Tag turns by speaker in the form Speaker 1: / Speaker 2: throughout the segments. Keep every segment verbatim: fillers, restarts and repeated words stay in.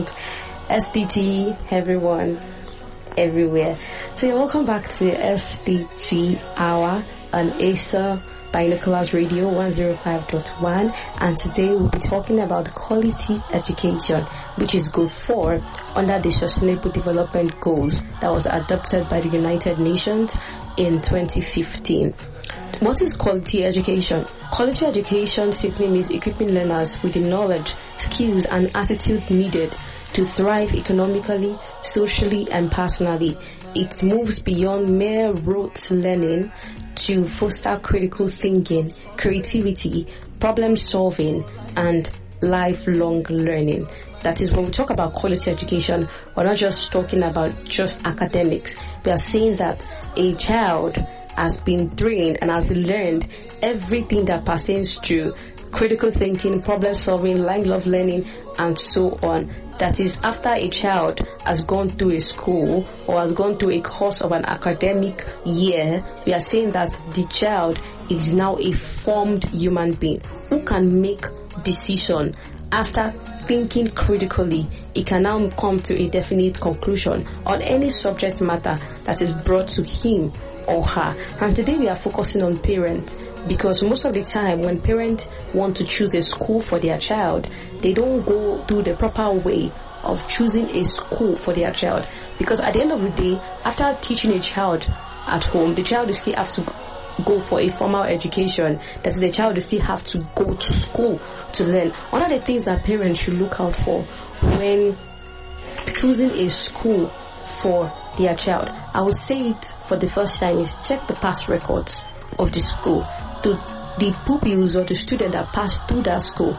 Speaker 1: S D G, everyone, everywhere. So yeah, welcome back to S D G Hour on Acer Binoculars Radio one oh five point one, and today we'll be talking about quality education, which is goal four under the Sustainable Development Goals that was adopted by the United Nations in twenty fifteen. What is quality education? Quality education simply means equipping learners with the knowledge, skills, and attitude needed to thrive economically, socially, and personally. It moves beyond mere rote learning to foster critical thinking, creativity, problem solving, and lifelong learning. That is, when we talk about quality education, we're not just talking about just academics. We are saying that a child has been trained and has learned everything that pertains to critical thinking, problem solving, lifelong learning, and so on. That is, after a child has gone through a school or has gone through a course of an academic year, we are saying that the child is now a formed human being who can make decision after thinking critically. It can now come to a definite conclusion on any subject matter that is brought to him or her. And today we are focusing on parents, because most of the time when parents want to choose a school for their child, they don't go through the proper way of choosing a school for their child. Because at the end of the day, after teaching a child at home, the child will still have to go for a formal education. That is, the child will still have to go to school to learn. One of the things that parents should look out for when choosing a school for their child, I would say it for the first time, is check the past records of the school. To the pupils or the students that pass through that school,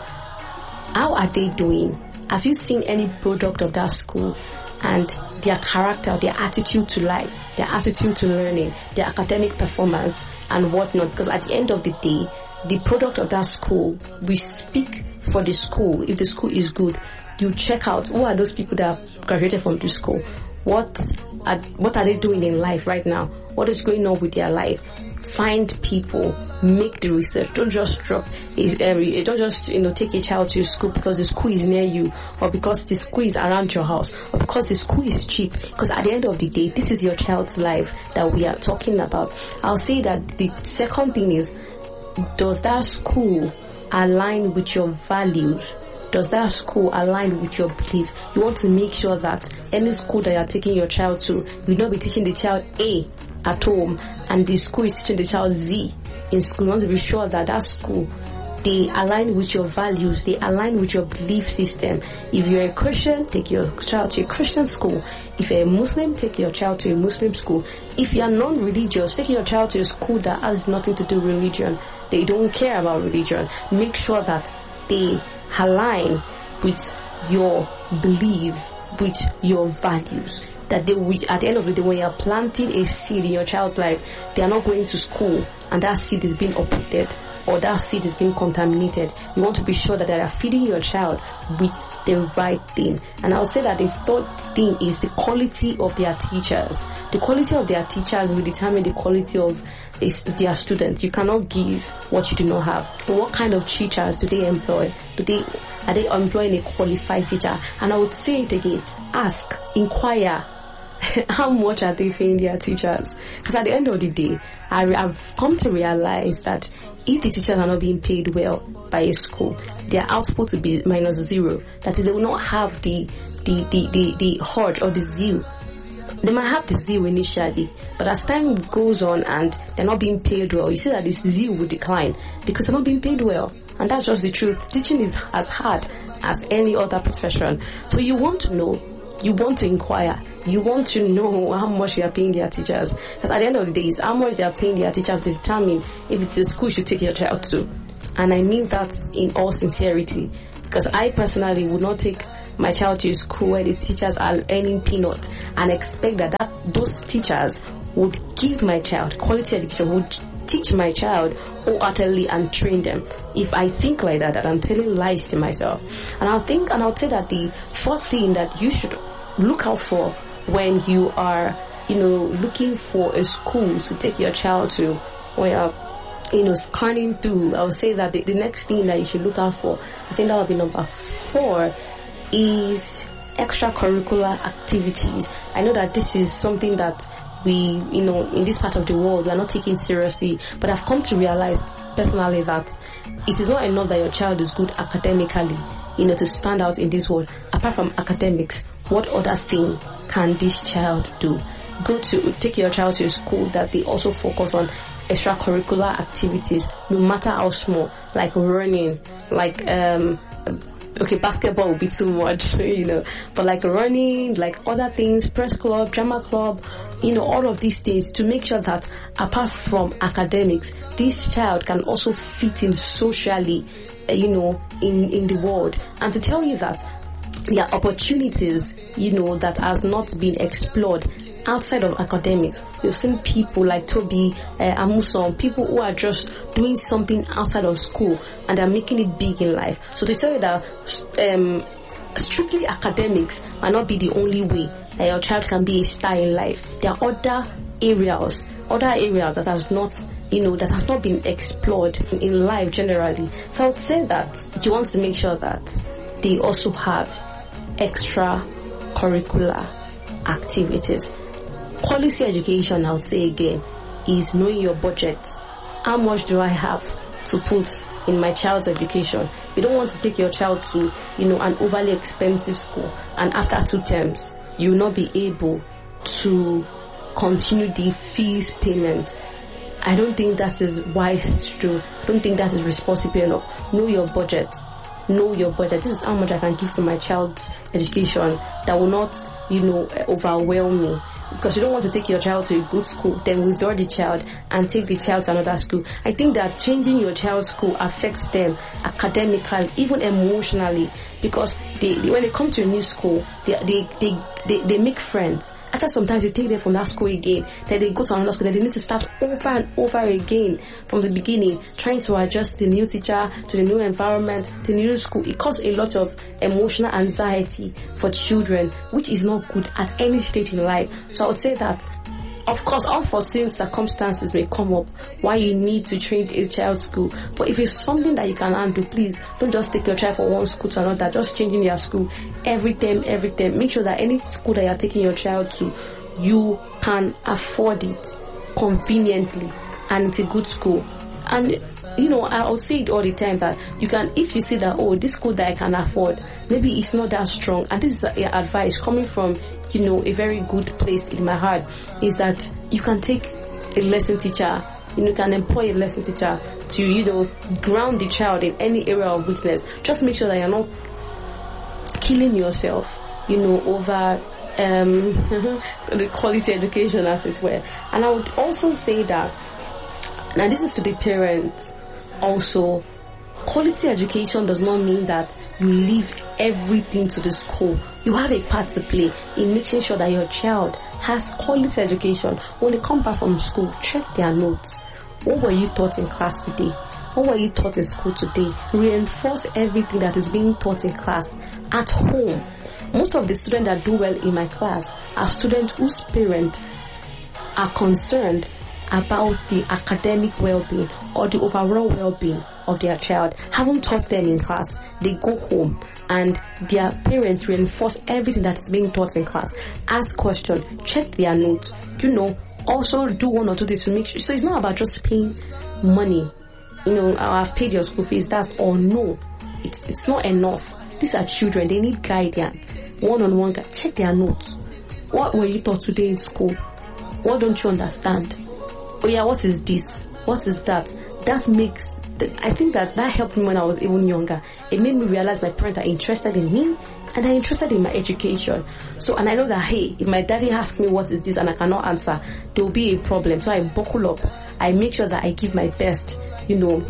Speaker 1: how are they doing? Have you seen any product of that school and their character, their attitude to life, their attitude to learning, their academic performance and whatnot? Because at the end of the day, the product of that school, we speak for the school. If the school is good, you check out who are those people that have graduated from the school. What are, what are they doing in life right now? What is going on with their life? Find people, make the research. Don't just drop it. Um, don't just you know take a child to school because the school is near you, or because the school is around your house, or because the school is cheap. Because at the end of the day, this is your child's life that we are talking about. I'll say that the second thing is, does that school align with your values? Does that school align with your belief? You want to make sure that any school that you're taking your child to, you will not be teaching the child A at home and the school is teaching the child Z in school. You want to be sure that that school, they align with your values, they align with your belief system. If you're a Christian, take your child to a Christian school. If you're a Muslim, take your child to a Muslim school. If you're non-religious, take your child to a school that has nothing to do with religion. They don't care about religion. Make sure that they align with your belief, with your values. That they will, at the end of the day, when you are planting a seed in your child's life, they are not going to school and that seed is being uprooted or that seed is being contaminated. You want to be sure that they are feeding your child with the right thing. And I would say that the third thing is the quality of their teachers. The quality of their teachers will determine the quality of their students. You cannot give what you do not have. But what kind of teachers do they employ? Do they are they employing a qualified teacher? And I would say it again: ask, inquire. How much are they paying their teachers? Because at the end of the day, I, I've come to realize that if the teachers are not being paid well by a school, their output will be minus zero. That is, they will not have the the the the, the urge or the zeal. They might have the zeal initially, but as time goes on and they're not being paid well, you see that this zeal will decline because they're not being paid well. And that's just the truth. Teaching is as hard as any other profession. So you want to know, you want to inquire, you want to know how much they are paying their teachers. Because at the end of the day, it's how much they are paying their teachers to determine if it's a school you should take your child to. And I mean that in all sincerity. Because I personally would not take my child to a school where the teachers are earning peanuts and expect that, that those teachers would give my child quality education, would teach my child wholeheartedly and train them. If I think like that, that I'm telling lies to myself. And I'll think, and I'll say that the fourth thing that you should look out for when you are, you know, looking for a school to take your child to, when you're, you know, scanning through, I would say that the, the next thing that you should look out for, I think that would be number four, is extracurricular activities. I know that this is something that we, you know, in this part of the world, we are not taking seriously, but I've come to realize personally that it is not enough that your child is good academically, you know, to stand out in this world. Apart from academics, what other thing can this child do? Go to, take your child to a school that they also focus on extracurricular activities, no matter how small, like running, like, um, okay, basketball would be too much, you know, but like running, like other things, press club, drama club, you know, all of these things, to make sure that apart from academics, this child can also fit in socially, uh, you know, in, in the world. And to tell you that there are opportunities, you know, that has not been explored outside of academics. You've seen people like Toby, uh, Amuson, people who are just doing something outside of school and are making it big in life. So to tell you that um, strictly academics might not be the only way that your child can be a star in life. There are other areas, other areas that has not, you know, that has not been explored in, in life generally. So I would say that you want to make sure that they also have extracurricular activities. Quality education, I would say again, is knowing your budget. How much do I have to put in my child's education? You don't want to take your child to, you know, an overly expensive school, and after two terms, you will not be able to continue the fees payment. I don't think that is wise to do. I don't think that is responsible enough. Know your budget. Know your budget. This is how much I can give to my child's education that will not, you know, overwhelm me. Because you don't want to take your child to a good school, then withdraw the child and take the child to another school. I think that changing your child's school affects them academically, even emotionally, because they, when they come to a new school, they they they they, they make friends. After sometimes you take them from that school again, then they go to another school, then they need to start over and over again from the beginning, trying to adjust to the new teacher, to the new environment, to the new school. It causes a lot of emotional anxiety for children, which is not good at any stage in life. So I would say that, of course, unforeseen circumstances may come up why you need to change a child's school. But if it's something that you can handle, please don't just take your child from one school to another, just changing their school every time, every time. Make sure that any school that you're taking your child to, you can afford it conveniently and it's a good school. And you know, I'll say it all the time that you can, if you see that, oh, this school that I can afford, maybe it's not that strong. And this is a, advice coming from, you know, a very good place in my heart, is that you can take a lesson teacher, you know, you can employ a lesson teacher to, you know, ground the child in any area of weakness. Just make sure that you're not killing yourself, you know, over um, the quality education, as it were. And I would also say that, now this is to the parents also, quality education does not mean that you leave everything to the school. You have a part to play in making sure that your child has quality education. When they come back from school, check their notes. What were you taught in class today? What were you taught in school today? Reinforce everything that is being taught in class at home. Most of the students that do well in my class are students whose parents are concerned about the academic well-being or the overall well-being of their child. Haven't taught them in class. They go home and their parents reinforce everything that is being taught in class. Ask questions, check their notes, you know, also do one or two things to make sure. So it's not about just paying money. You know, I've paid your school fees, that's all. No, it's it's not enough. These are children, they need guidance. One-on-one, check their notes. What were you taught today in school? What don't you understand? Oh yeah, what is this? What is that? That makes, I think that that helped me when I was even younger. It made me realize my parents are interested in me and are interested in my education. So, and I know that, hey, if my daddy asks me what is this and I cannot answer, there will be a problem. So I buckle up. I make sure that I give my best, you know,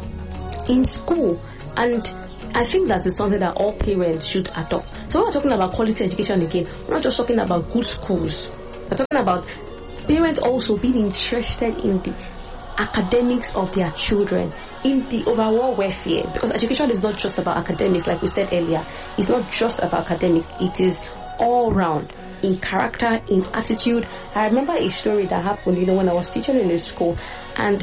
Speaker 1: in school. And I think that is something that all parents should adopt. So when we're talking about quality education again, we're not just talking about good schools. We're talking about parents also being interested in the academics of their children, in the overall welfare, because education is not just about academics, like we said earlier. It's not just about academics, it is all round, in character, in attitude. I remember a story that happened, you know, when I was teaching in a school, and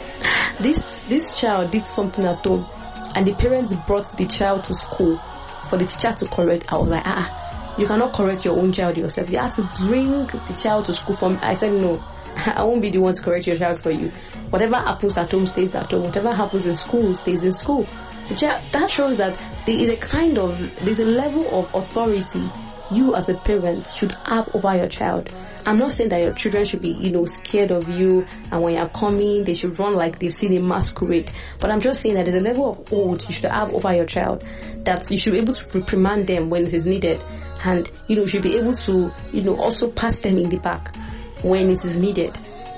Speaker 1: this this child did something at home, and the parents brought the child to school for the teacher to correct. I was like, ah, you cannot correct your own child yourself. You have to bring the child to school. From I said, no, I won't be the one to correct your child for you. Whatever happens at home stays at home. Whatever happens in school stays in school. That shows that there is a kind of, there's a level of authority you as a parent should have over your child. I'm not saying that your children should be, you know, scared of you, and when you're coming, they should run like they've seen a masquerade. But I'm just saying that there's a level of oath you should have over your child, that you should be able to reprimand them when it is needed, and, you know, you should be able to, you know, also pass them in the back when it is needed.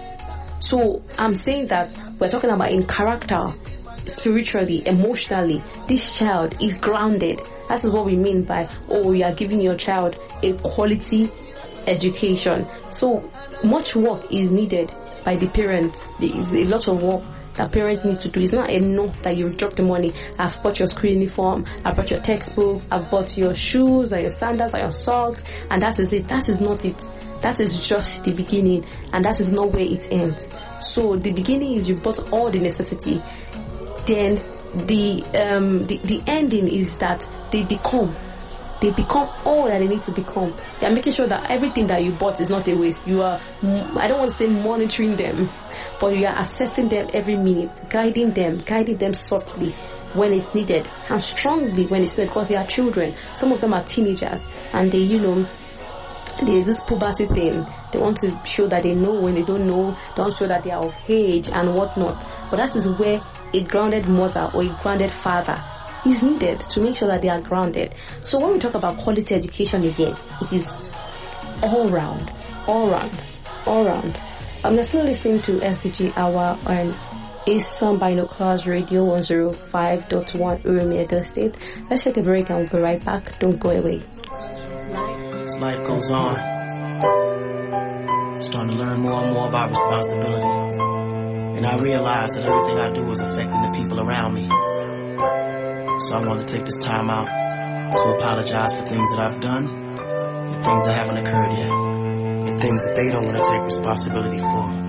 Speaker 1: So I'm saying that we're talking about in character, spiritually, emotionally, this child is grounded. That is what we mean by, oh, you are giving your child a quality education. So much work is needed by the parents. There is a lot of work that parents need to do. It's not enough that you drop the money. I've bought your school uniform, I've bought your textbook, I've bought your shoes or your sandals or your socks, and that is it. That is not it. That is just the beginning, and that is not where it ends. So the beginning is you bought all the necessity. Then the um the, the ending is that they become they become all that they need to become. They are making sure that everything that you bought is not a waste. You are, I don't want to say monitoring them, but you are assessing them every minute, guiding them, guiding them softly when it's needed, and strongly when it's needed, because they are children. Some of them are teenagers, and they, you know, there's this puberty thing. They want to show that they know when they don't know. They want to show that they are of age and whatnot. But that is where a grounded mother or a grounded father is needed to make sure that they are grounded. So when we talk about quality education again, it is all round, all round, all round. I'm still listening to S D G Hour on Asam Binoculars Radio one oh five point one Urumi, Edo State. Let's take a break and we'll be right back. Don't go away.
Speaker 2: As life goes on, I'm starting to learn more and more about responsibility. And I realize that everything I do is affecting the people around me. So I want to take this time out to apologize for things that I've done, and things that haven't occurred yet, and things that they don't want to take responsibility for.